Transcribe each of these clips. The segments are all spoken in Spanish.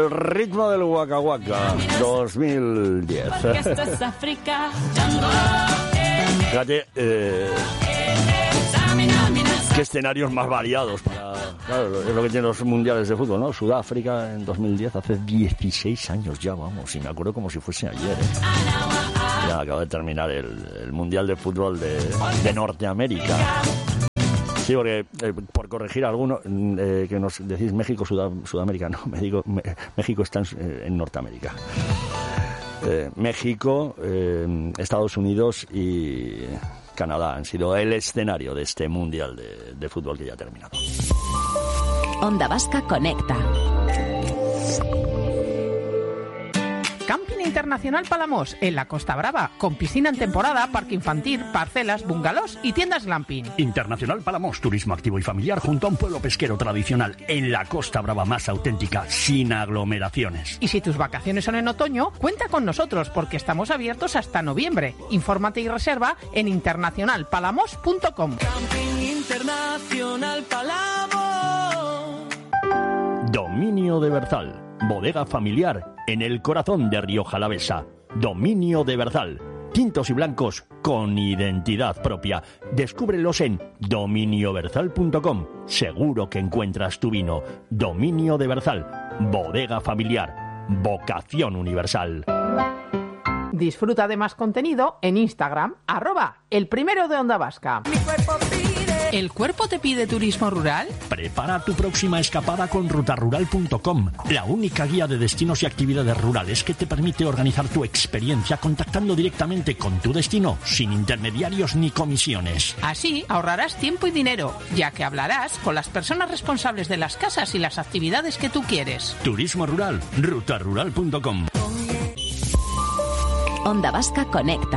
al ritmo del Waka Waka 2010. Porque esto es África. Fíjate, qué escenarios más variados para... Claro, es lo que tienen los mundiales de fútbol, ¿no? Sudáfrica en 2010, hace 16 años ya, vamos, y me acuerdo como si fuese ayer, Ya acaba de terminar el mundial de fútbol de Norteamérica. Sí, porque por corregir a alguno que nos decís México, Sudamérica, no, México está en Norteamérica. México, Estados Unidos y Canadá han sido el escenario de este mundial de fútbol que ya ha terminado. Onda Vasca Conecta. Camping Internacional Palamos, en la Costa Brava, con piscina en temporada, parque infantil, parcelas, bungalows y tiendas glamping. Internacional Palamos, turismo activo y familiar junto a un pueblo pesquero tradicional en la Costa Brava más auténtica, sin aglomeraciones. Y si tus vacaciones son en otoño, cuenta con nosotros porque estamos abiertos hasta noviembre. Infórmate y reserva en internacionalpalamos.com. Camping Internacional Palamos. Dominio de Berzal, bodega familiar en el corazón de Rioja Alavesa. Dominio de Berzal, tintos y blancos con identidad propia. Descúbrelos en dominioberzal.com. Seguro que encuentras tu vino. Dominio de Berzal, bodega familiar, vocación universal. Disfruta de más contenido en Instagram, @elprimero de Onda Vasca. Mi cuerpo pide. ¿El cuerpo te pide turismo rural? Prepara tu próxima escapada con rutarural.com, la única guía de destinos y actividades rurales que te permite organizar tu experiencia contactando directamente con tu destino, sin intermediarios ni comisiones. Así ahorrarás tiempo y dinero, ya que hablarás con las personas responsables de las casas y las actividades que tú quieres. Turismo rural, rutarural.com. Onda Vasca Conecta.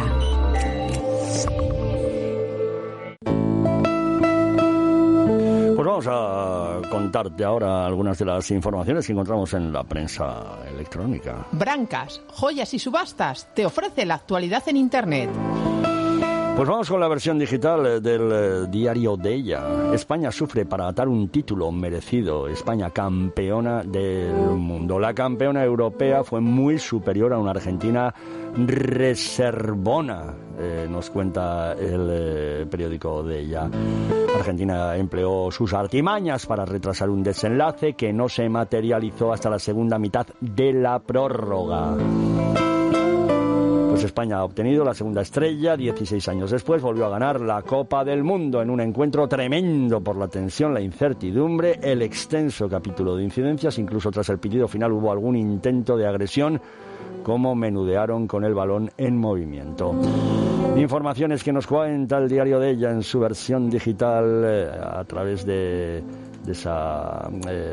Pues vamos a contarte ahora algunas de las informaciones que encontramos en la prensa electrónica. Brancas, Joyas y Subastas te ofrece la actualidad en Internet. Pues vamos con la versión digital del diario de ella. España sufre para atar un título merecido. España campeona del mundo. La campeona europea fue muy superior a una Argentina reservona, nos cuenta el periódico de ella. Argentina empleó sus artimañas para retrasar un desenlace que no se materializó hasta la segunda mitad de la prórroga. Pues España ha obtenido la segunda estrella, 16 años después volvió a ganar la Copa del Mundo en un encuentro tremendo por la tensión, la incertidumbre, el extenso capítulo de incidencias, incluso tras el pitido final hubo algún intento de agresión, como menudearon con el balón en movimiento. Informaciones que nos cuenta el diario de ella en su versión digital a través de esa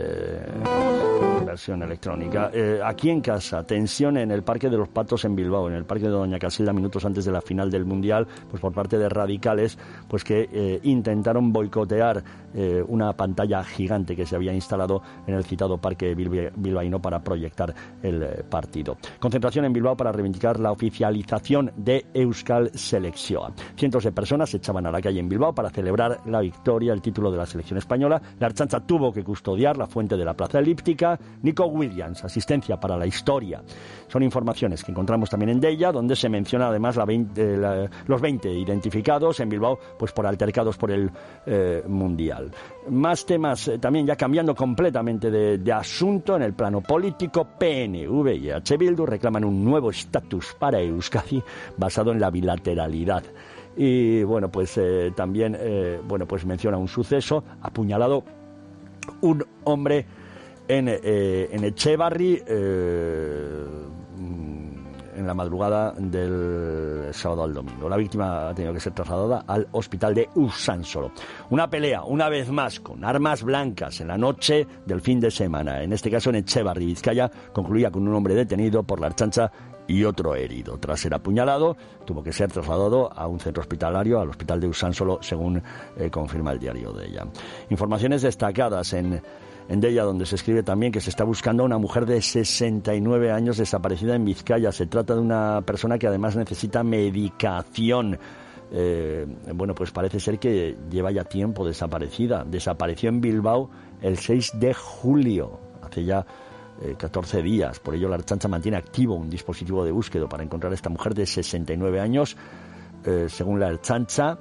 versión electrónica. Aquí en casa, tensión en el Parque de los Patos en Bilbao, en el Parque de Doña Casilda, minutos antes de la final del Mundial, pues por parte de radicales, pues que intentaron boicotear una pantalla gigante que se había instalado en el citado Parque bilbaíno para proyectar el partido. Concentración en Bilbao para reivindicar la oficialización de Euskal Selekzioa. Cientos de personas se echaban a la calle en Bilbao para celebrar la victoria, el título de la selección española. La Ertzaintza tuvo que custodiar la fuente de la Plaza Elíptica. Nico Williams, asistencia para la historia. Son informaciones que encontramos también en Deia, donde se menciona además los 20 identificados en Bilbao pues por altercados por el Mundial. Más temas también ya cambiando completamente de asunto en el plano político. PNV y H. Bildu reclaman un nuevo estatus para Euskadi basado en la bilateralidad. Y bueno, pues también pues menciona un suceso: apuñalado un hombre en Etxebarri en la madrugada del sábado al domingo. La víctima ha tenido que ser trasladada al hospital de Usánsolo. Una pelea, una vez más, con armas blancas en la noche del fin de semana. En este caso en Etxebarri, Vizcaya, concluía con un hombre detenido por la Ertzaintza y otro herido. Tras ser apuñalado, tuvo que ser trasladado a un centro hospitalario, al hospital de Usánsolo, según confirma el diario de ella. Informaciones destacadas en Deia, donde se escribe también que se está buscando a una mujer de 69 años desaparecida en Vizcaya. Se trata de una persona que además necesita medicación. Pues parece ser que lleva ya tiempo desaparecida. Desapareció en Bilbao el 6 de julio, hace ya 14 días. Por ello, la Ertzaintza mantiene activo un dispositivo de búsqueda para encontrar a esta mujer de 69 años. Según la Ertzaintza,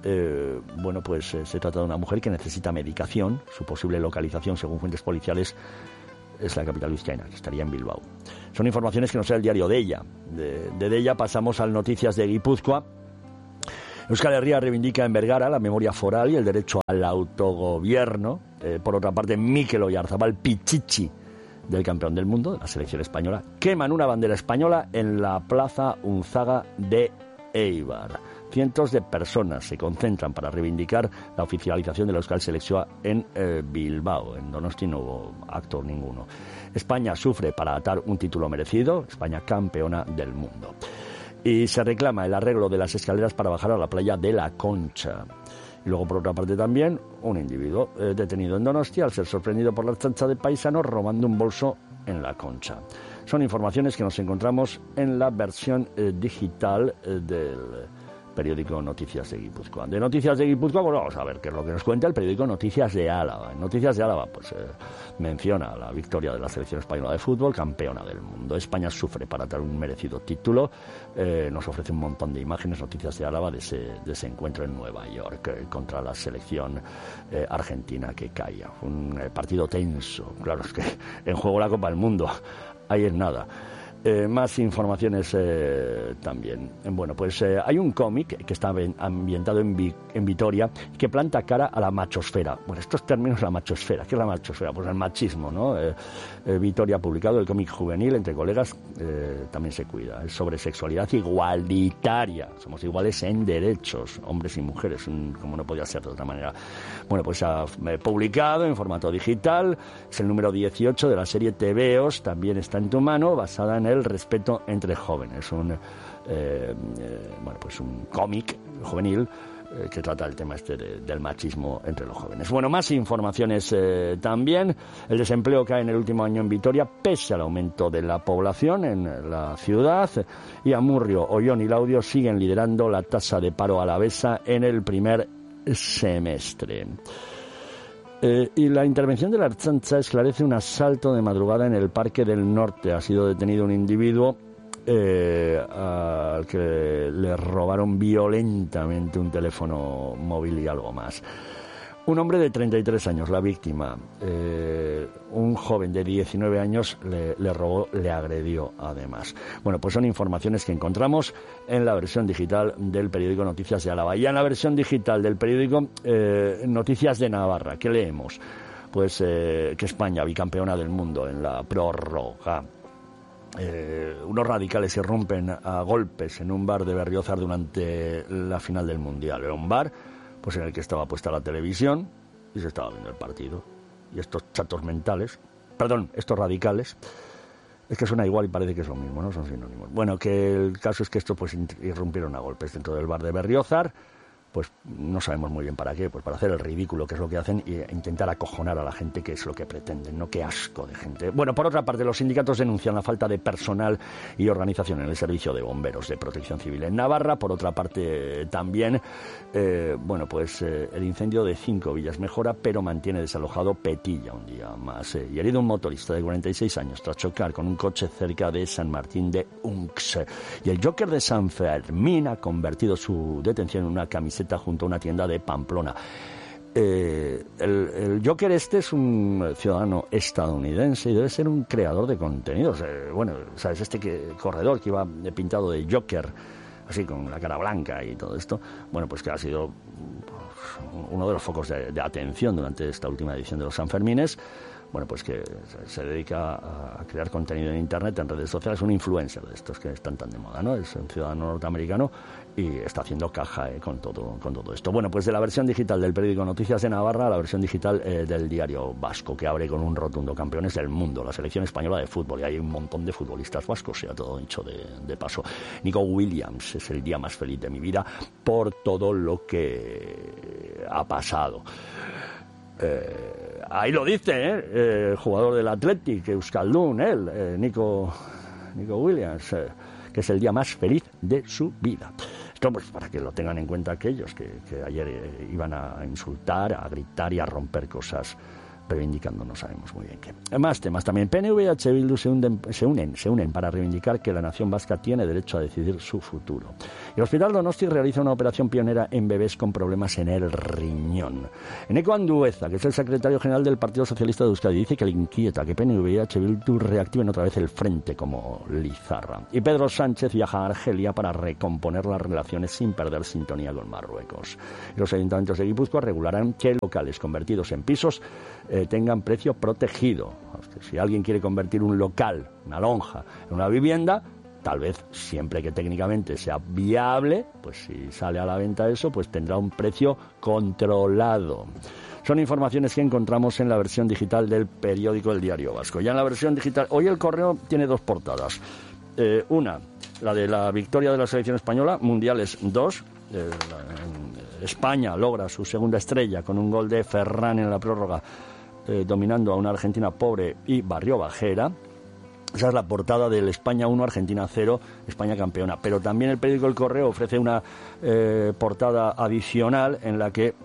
se trata de una mujer que necesita medicación. Su posible localización, según fuentes policiales, es la capital vizcaína, que estaría en Bilbao. Son informaciones que nos da el diario Deia. De Deia pasamos al Noticias de Guipúzcoa. Euskal Herria reivindica en Vergara la memoria foral y el derecho al autogobierno. Por otra parte, Mikel Oyarzabal Pichichi, del campeón del mundo, de la selección española, queman una bandera española en la Plaza Unzaga de Eibar. Cientos de personas se concentran para reivindicar la oficialización de la Euskal Selekzioa en Bilbao. En Donosti no hubo acto ninguno. España sufre para atar un título merecido. España campeona del mundo. Y se reclama el arreglo de las escaleras para bajar a la playa de La Concha. Y luego, por otra parte, también un individuo detenido en Donosti al ser sorprendido por la Ertzaintza de paisanos robando un bolso en La Concha. Son informaciones que nos encontramos en la versión digital del periódico Noticias de Guipúzcoa. De Noticias de Guipúzcoa, bueno, vamos a ver qué es lo que nos cuenta el periódico Noticias de Álava. En Noticias de Álava, menciona la victoria de la selección española de fútbol, campeona del mundo. España sufre para dar un merecido título. Nos ofrece un montón de imágenes, Noticias de Álava, de ese encuentro en Nueva York contra la selección argentina que caía. Un partido tenso. Claro, es que en juego la Copa del Mundo. Ahí es nada. Más informaciones también. Hay un cómic que está ambientado en Vitoria que planta cara a la machosfera. Bueno, estos términos, la machosfera. ¿Qué es la machosfera? Pues el machismo, ¿no? Vitoria ha publicado el cómic juvenil entre colegas, también se cuida. Es sobre sexualidad igualitaria. Somos iguales en derechos, hombres y mujeres, como no podía ser de otra manera. Bueno, pues ha publicado en formato digital. Es el número 18 de la serie TVOs, también está en tu mano, basada en el respeto entre jóvenes. Un cómic juvenil que trata el tema del machismo entre los jóvenes. Bueno, más informaciones también. El desempleo cae en el último año en Vitoria pese al aumento de la población en la ciudad, y Amurrio, Ollón y Laudio siguen liderando la tasa de paro alavesa en el primer semestre. Y la intervención de la Ertzaintza esclarece un asalto de madrugada en el Parque del Norte. Ha sido detenido un individuo al que le robaron violentamente un teléfono móvil y algo más. Un hombre de 33 años, la víctima. Un joven de 19 años le robó, le agredió además. Bueno, pues son informaciones que encontramos en la versión digital del periódico Noticias de Álava. Y en la versión digital del periódico Noticias de Navarra, ¿qué leemos? Pues que España, bicampeona del mundo en la prórroga. Unos radicales irrumpen a golpes en un bar de Berriozar durante la final del Mundial. Era un bar en el que estaba puesta la televisión y se estaba viendo el partido. Y estos estos radicales, es que suena igual y parece que es lo mismo, ¿no? Son sinónimos. Bueno, que el caso es que estos irrumpieron a golpes dentro del bar de Berriozar. Pues no sabemos muy bien para qué, pues para hacer el ridículo, que es lo que hacen, e intentar acojonar a la gente, que es lo que pretenden, ¿no? Qué asco de gente. Bueno, por otra parte, los sindicatos denuncian la falta de personal y organización en el servicio de bomberos de protección civil en Navarra. Por otra parte, también, el incendio de 5 villas mejora, pero mantiene desalojado Petilla un día más. Y herido un motorista de 46 años tras chocar con un coche cerca de San Martín de Unx. Y el Joker de San Fermín ha convertido su detención en una camiseta junto a una tienda de Pamplona. El Joker es un ciudadano estadounidense y debe ser un creador de contenidos. ¿Sabes? Corredor que iba pintado de Joker, así con la cara blanca y todo esto, pues que ha sido uno de los focos de atención durante esta última edición de los Sanfermines. Pues que se dedica a crear contenido en Internet, en redes sociales, un influencer de estos que están tan de moda, ¿no? Es un ciudadano norteamericano y está haciendo caja con todo esto. Pues de la versión digital del periódico Noticias de Navarra a la versión digital del diario vasco, que abre con un rotundo: campeones del mundo, la selección española de fútbol. Y hay un montón de futbolistas vascos, sea todo dicho de paso. Nico Williams: es el día más feliz de mi vida por todo lo que ha pasado. Ahí lo dice, el jugador del Athletic, Euskaldun, Nico Williams, que es el día más feliz de su vida. Esto para que lo tengan en cuenta aquellos que ayer iban a insultar, a gritar y a romper cosas reivindicando, no sabemos muy bien qué. Más temas también. PNV y H. Bildu se unen para reivindicar que la nación vasca tiene derecho a decidir su futuro. El Hospital Donosti realiza una operación pionera en bebés con problemas en el riñón. Eneko Andueza, que es el secretario general del Partido Socialista de Euskadi, dice que le inquieta que PNV y H. Bildu reactiven otra vez el frente como Lizarra. Y Pedro Sánchez viaja a Argelia para recomponer las relaciones sin perder sintonía con Marruecos. Los ayuntamientos de Guipúzcoa regularán que locales convertidos en pisos tengan precio protegido. Si alguien quiere convertir un local, una lonja, en una vivienda, tal vez siempre que técnicamente sea viable, pues si sale a la venta eso, pues tendrá un precio controlado. Son informaciones que encontramos en la versión digital del periódico El Diario Vasco. Ya en la versión digital, hoy El Correo tiene dos portadas. Una, la de la victoria de la selección española, Mundiales 2. España logra su segunda estrella con un gol de Ferran en la prórroga, dominando a una Argentina pobre y barriobajera. Esa es la portada del España 1, Argentina 0, España campeona. Pero también el periódico El Correo ofrece una portada adicional en la que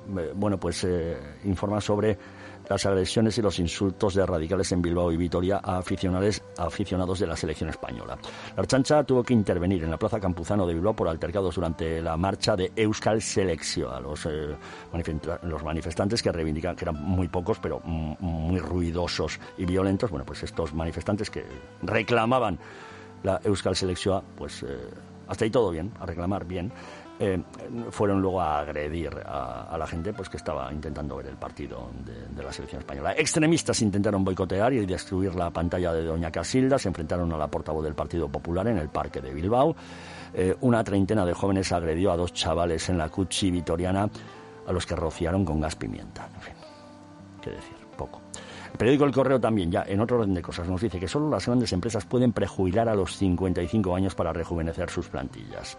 informa sobre las agresiones y los insultos de radicales en Bilbao y Vitoria a aficionados de la selección española. La Ertzaintza tuvo que intervenir en la Plaza Campuzano de Bilbao por altercados durante la marcha de Euskal Selekzioa. Los manifestantes que reivindican, que eran muy pocos, pero muy ruidosos y violentos, pues estos manifestantes que reclamaban la Euskal Selekzioa, hasta ahí todo bien, a reclamar bien, fueron luego a agredir a la gente que estaba intentando ver el partido de la selección española. Extremistas intentaron boicotear y destruir la pantalla de Doña Casilda, se enfrentaron a la portavoz del Partido Popular en el Parque de Bilbao. Una treintena de jóvenes agredió a dos chavales en la Cuchi vitoriana, a los que rociaron con gas pimienta. En fin, qué decir, poco. El periódico El Correo también, ya en otro orden de cosas, nos dice que solo las grandes empresas pueden prejubilar a los 55 años para rejuvenecer sus plantillas.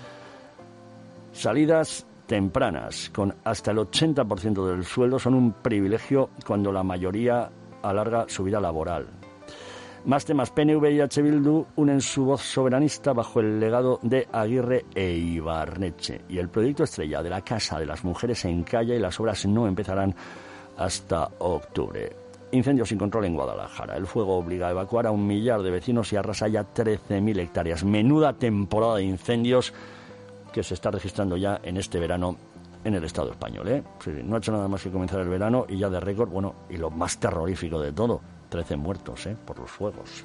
Salidas tempranas con hasta el 80% del sueldo son un privilegio cuando la mayoría alarga su vida laboral. Más temas. PNV y H. Bildu unen su voz soberanista bajo el legado de Aguirre e Ibarretxe. Y el proyecto estrella de la Casa de las Mujeres se encalla y las obras no empezarán hasta octubre. Incendios sin control en Guadalajara. El fuego obliga a evacuar a 1 millar de vecinos y arrasa ya 13.000 hectáreas. Menuda temporada de incendios que se está registrando ya en este verano en el Estado español, Sí, no ha hecho nada más que comenzar el verano y ya de récord, y lo más terrorífico de todo, 13 muertos, por los fuegos.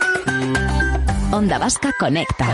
Onda Vasca Conecta.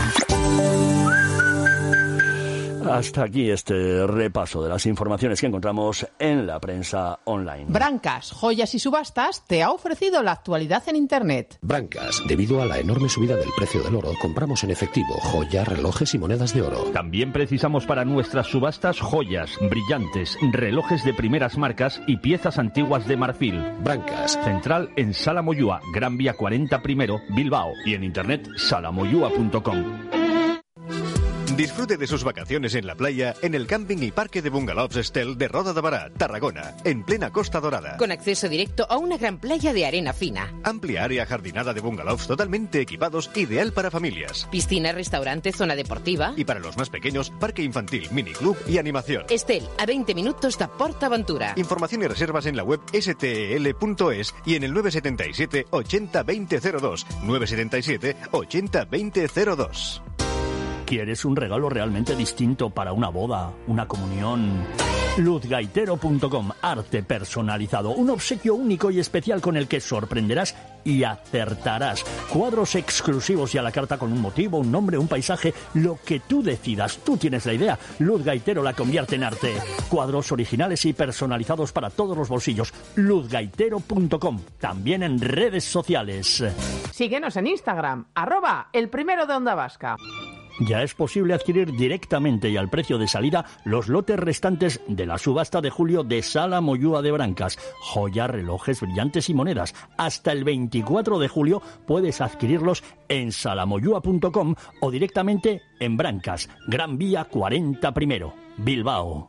Hasta aquí este repaso de las informaciones que encontramos en la prensa online. Brancas, Joyas y Subastas te ha ofrecido la actualidad en Internet. Brancas, debido a la enorme subida del precio del oro, compramos en efectivo joyas, relojes y monedas de oro. También precisamos para nuestras subastas joyas, brillantes, relojes de primeras marcas y piezas antiguas de marfil. Brancas. Central en Sala Moyúa, Gran Vía 40 I, Bilbao. Y en internet salamoyua.com. Disfrute de sus vacaciones en la playa en el camping y parque de bungalows Estel de Roda de Bará, Tarragona, en plena Costa Dorada. Con acceso directo a una gran playa de arena fina. Amplia área jardinada de bungalows totalmente equipados, ideal para familias. Piscina, restaurante, zona deportiva. Y para los más pequeños, parque infantil, miniclub y animación. Estel, a 20 minutos de PortAventura. Información y reservas en la web stel.es y en el 977 80 2002. 977 80 2002. ¿Quieres un regalo realmente distinto para una boda, una comunión? Luzgaitero.com, arte personalizado, un obsequio único y especial con el que sorprenderás y acertarás. Cuadros exclusivos y a la carta con un motivo, un nombre, un paisaje, lo que tú decidas. Tú tienes la idea. Luz Gaitero la convierte en arte. Cuadros originales y personalizados para todos los bolsillos. Luzgaitero.com, también en redes sociales. Síguenos en Instagram, @elprimero de Onda Vasca. Ya es posible adquirir directamente y al precio de salida los lotes restantes de la subasta de julio de Sala Moyúa de Brancas. Joyas, relojes, brillantes y monedas. Hasta el 24 de julio puedes adquirirlos en salamoyúa.com o directamente en Brancas, Gran Vía 40 I, Bilbao.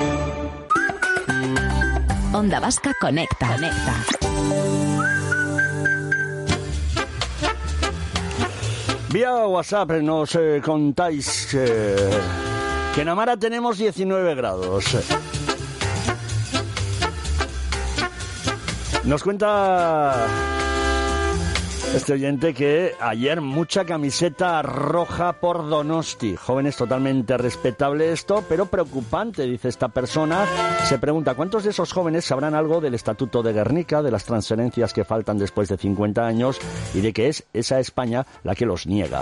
Onda Vasca Conecta. Vía WhatsApp nos contáis que en Amara tenemos 19 grados. Nos cuenta este oyente que ayer mucha camiseta roja por Donosti. Jóvenes, totalmente respetable esto, pero preocupante, dice esta persona. Se pregunta, ¿cuántos de esos jóvenes sabrán algo del Estatuto de Guernica, de las transferencias que faltan después de 50 años y de que es esa España la que los niega?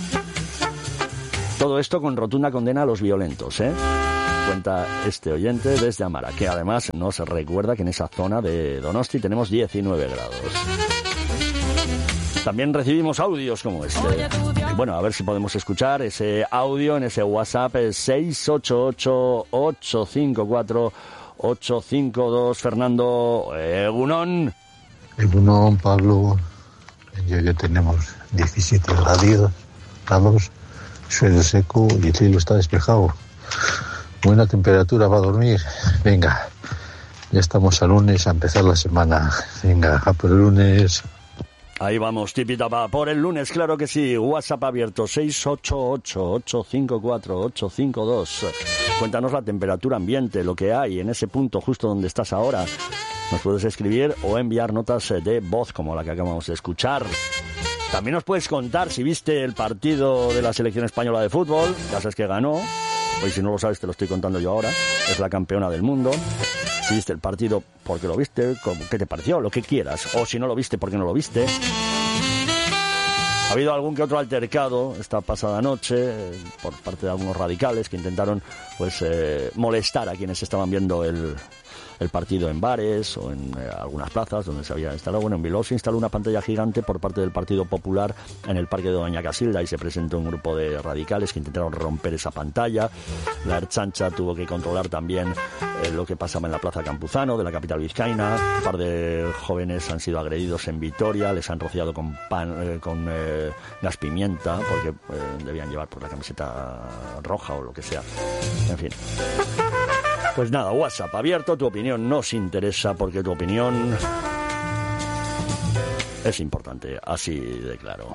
Todo esto con rotunda condena a los violentos, cuenta este oyente desde Amara, que además nos recuerda que en esa zona de Donosti tenemos 19 grados. También recibimos audios como este. Bueno, a ver si podemos escuchar ese audio en ese WhatsApp 688-854-852. Fernando Egunon. Egunon, Pablo. Ya tenemos 17 grados, suelo seco y el cielo está despejado. Buena temperatura para dormir. Venga, ya estamos a lunes, a empezar la semana. Venga, a por el lunes. Ahí vamos, tipitapa, por el lunes, claro que sí. WhatsApp abierto, 688-854-852. Cuéntanos la temperatura ambiente, lo que hay en ese punto justo donde estás ahora. Nos puedes escribir o enviar notas de voz como la que acabamos de escuchar. También nos puedes contar si viste el partido de la selección española de fútbol. Ya sabes que ganó. Hoy, si no lo sabes, te lo estoy contando yo ahora. Es la campeona del mundo. Si viste el partido, ¿por qué lo viste? ¿Qué te pareció? Lo que quieras. O si no lo viste, ¿por qué no lo viste? Ha habido algún que otro altercado esta pasada noche por parte de algunos radicales que intentaron molestar a quienes estaban viendo el partido en bares o en algunas plazas donde se había instalado. Bueno, en Bilbao se instaló una pantalla gigante por parte del Partido Popular en el Parque de Doña Casilda y se presentó un grupo de radicales que intentaron romper esa pantalla. La Ertzaintza tuvo que controlar también lo que pasaba en la Plaza Campuzano de la capital vizcaína. Un par de jóvenes han sido agredidos en Vitoria, les han rociado con gas pimienta porque debían llevar por la camiseta roja o lo que sea. En fin. Pues nada, WhatsApp abierto, tu opinión nos interesa porque tu opinión es importante, así de claro.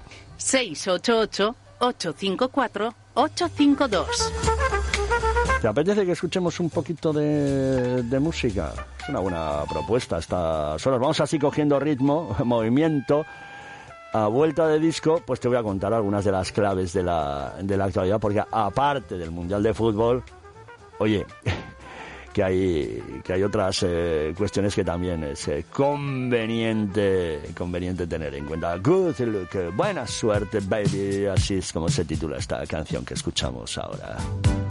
688-854-852. ¿Te apetece que escuchemos un poquito de música? Es una buena propuesta estas horas. Vamos así cogiendo ritmo, movimiento. A vuelta de disco, pues te voy a contar algunas de las claves de la actualidad, porque aparte del Mundial de Fútbol, oye, que hay otras cuestiones que también es conveniente tener en cuenta. Good look, buena suerte, baby, así es como se titula esta canción que escuchamos ahora.